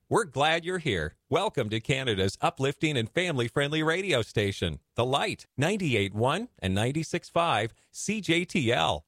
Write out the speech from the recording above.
We're glad you're here. Welcome to Canada's uplifting and family-friendly radio station, The Light, 98.1 and 96.5 CJTL.